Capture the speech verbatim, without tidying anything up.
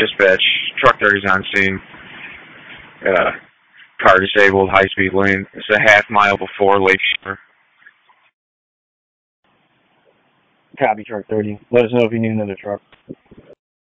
Dispatch, truck thirty's on scene. Uh, car disabled, high-speed lane. It's a half mile before Lakeshore. Copy, truck thirty. Let us know if you need another truck.